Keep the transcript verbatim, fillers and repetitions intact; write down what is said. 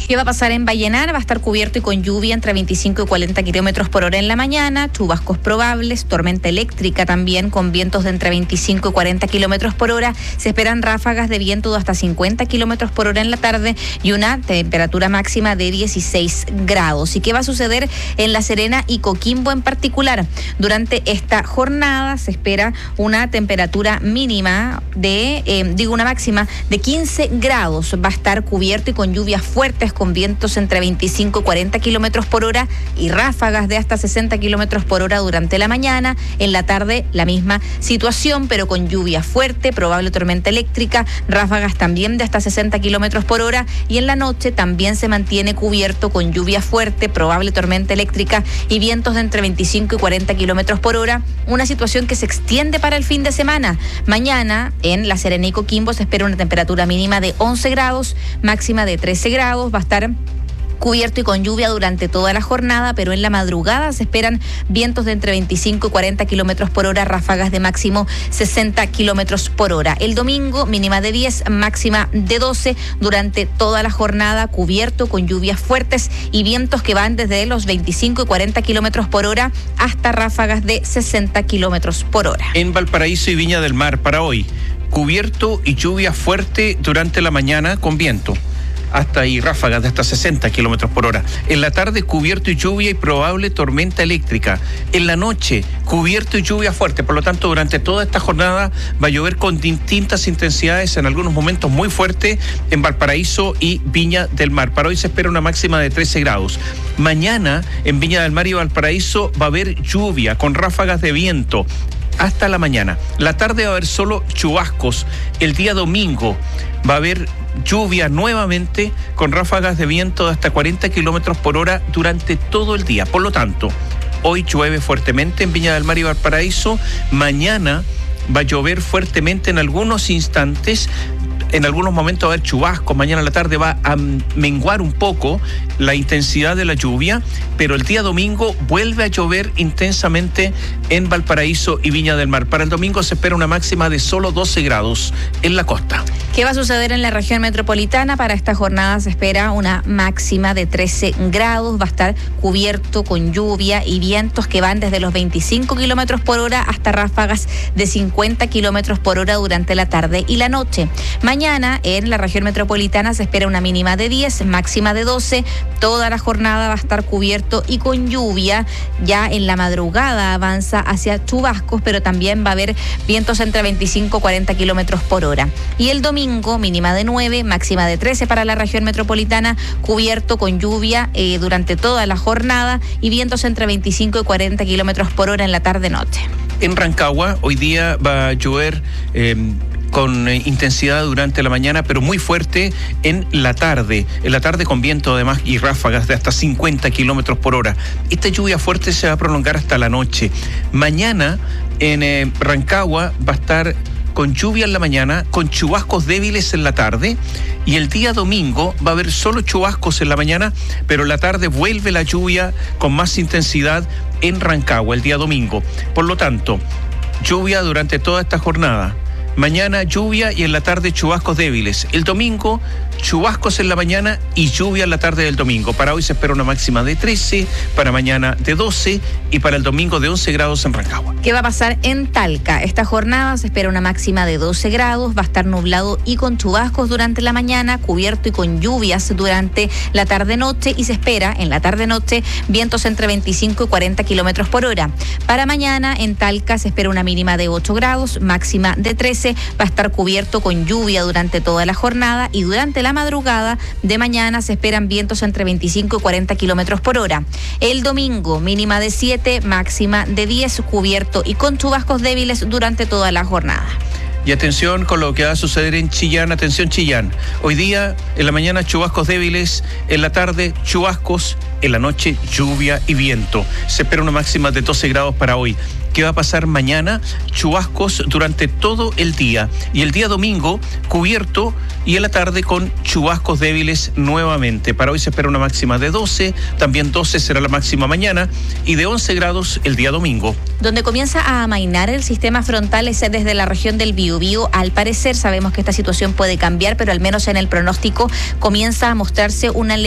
¿Qué va a pasar en Vallenar? Va a estar cubierto y con lluvia entre veinticinco y cuarenta kilómetros por hora en la mañana, chubascos probables, tormenta eléctrica también con vientos de entre veinticinco y cuarenta kilómetros por hora. Se esperan ráfagas de viento de hasta cincuenta kilómetros por hora en la tarde y una temperatura máxima de dieciséis grados. ¿Y qué va a suceder en La Serena y Coquimbo en particular? Durante esta jornada se espera una temperatura mínima de, eh, digo una máxima de quince grados. Va a estar cubierto y con lluvias fuertes, con vientos entre veinticinco y cuarenta kilómetros por hora y ráfagas de hasta sesenta kilómetros por hora durante la mañana. En la tarde la misma situación, pero con lluvia fuerte, probable tormenta eléctrica, ráfagas también de hasta sesenta kilómetros por hora, y en la noche también se mantiene cubierto con lluvia fuerte, probable tormenta eléctrica y vientos de entre veinticinco y cuarenta kilómetros por hora, una situación que se extiende para el fin de semana. Mañana en La Serena y Coquimbo se espera una temperatura mínima de once grados, máxima de trece grados. Va a estar cubierto y con lluvia durante toda la jornada, pero en la madrugada se esperan vientos de entre veinticinco y cuarenta kilómetros por hora, ráfagas de máximo sesenta kilómetros por hora. El domingo, mínima de diez, máxima de doce, durante toda la jornada cubierto con lluvias fuertes y vientos que van desde los veinticinco y cuarenta kilómetros por hora hasta ráfagas de sesenta kilómetros por hora. En Valparaíso y Viña del Mar para hoy, cubierto y lluvia fuerte durante la mañana con viento hasta ahí ráfagas de hasta sesenta kilómetros por hora. En la tarde, cubierto y lluvia y probable tormenta eléctrica. En la noche, cubierto y lluvia fuerte. Por lo tanto, durante toda esta jornada va a llover con distintas intensidades, en algunos momentos muy fuerte, en Valparaíso y Viña del Mar. Para hoy se espera una máxima de trece grados. Mañana, en Viña del Mar y Valparaíso, va a haber lluvia con ráfagas de viento hasta la mañana. La tarde va a haber solo chubascos. El día domingo va a haber lluvia nuevamente con ráfagas de viento de hasta cuarenta kilómetros por hora durante todo el día. Por lo tanto, hoy llueve fuertemente en Viña del Mar y Valparaíso. Mañana va a llover fuertemente en algunos instantes. En algunos momentos va a haber chubascos. Mañana a la tarde va a menguar un poco la intensidad de la lluvia, pero el día domingo vuelve a llover intensamente en Valparaíso y Viña del Mar. Para el domingo se espera una máxima de solo doce grados en la costa. ¿Qué va a suceder en la región metropolitana? Para esta jornada se espera una máxima de trece grados. Va a estar cubierto con lluvia y vientos que van desde los veinticinco kilómetros por hora hasta ráfagas de cincuenta kilómetros por hora durante la tarde y la noche. Mañana en la región metropolitana se espera una mínima de diez, máxima de doce. Toda la jornada va a estar cubierto y con lluvia. Ya en la madrugada avanza hacia chubascos, pero también va a haber vientos entre veinticinco y cuarenta kilómetros por hora. Y el domingo, mínima de nueve, máxima de trece para la región metropolitana, cubierto con lluvia eh, durante toda la jornada y vientos entre veinticinco y cuarenta kilómetros por hora en la tarde-noche. En Rancagua, hoy día va a llover eh, con eh, intensidad durante la mañana, pero muy fuerte en la tarde. En la tarde con viento además y ráfagas de hasta cincuenta kilómetros por hora. Esta lluvia fuerte se va a prolongar hasta la noche. Mañana en eh, Rancagua va a estar con lluvia en la mañana, con chubascos débiles en la tarde, y el día domingo va a haber solo chubascos en la mañana, pero en la tarde vuelve la lluvia con más intensidad en Rancagua el día domingo. Por lo tanto, lluvia durante toda esta jornada. Mañana lluvia y en la tarde chubascos débiles. El domingo, chubascos en la mañana y lluvia en la tarde del domingo. Para hoy se espera una máxima de trece, para mañana de doce y para el domingo de once grados en Rancagua. ¿Qué va a pasar en Talca? Esta jornada se espera una máxima de doce grados, va a estar nublado y con chubascos durante la mañana, cubierto y con lluvias durante la tarde-noche, y se espera en la tarde-noche vientos entre veinticinco y cuarenta kilómetros por hora. Para mañana en Talca se espera una mínima de ocho grados, máxima de trece. Va a estar cubierto con lluvia durante toda la jornada y durante la madrugada de mañana se esperan vientos entre veinticinco y cuarenta kilómetros por hora. El domingo, mínima de siete, máxima de diez, cubierto y con chubascos débiles durante toda la jornada. Y atención con lo que va a suceder en Chillán. Atención Chillán. Hoy día, en la mañana, chubascos débiles. En la tarde, chubascos. En la noche, lluvia y viento. Se espera una máxima de doce grados para hoy. ¿Qué va a pasar mañana? Chubascos durante todo el día. Y el día domingo, cubierto y en la tarde con chubascos débiles nuevamente. Para hoy se espera una máxima de doce, también doce será la máxima mañana y de once grados el día domingo. Donde comienza a amainar el sistema frontal es desde la región del Biobío. Al parecer sabemos que esta situación puede cambiar, pero al menos en el pronóstico comienza a mostrarse una